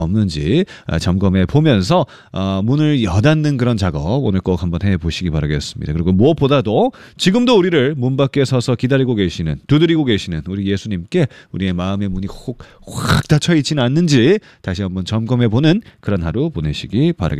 없는지 점검해 보면서 문을 여닫는 그런 작업 오늘 꼭 한번 해보시기 바라겠습니다. 그리고 무엇보다도 지금도 우리를 문 밖에 서서 기다리고 계시는, 두드리고 계시는 우리 예수님께 우리의 마음의 문이 확 닫혀 있지는 않는지 다시 한번 점검해 보는 그런 하루 보내시기 바라겠습니다.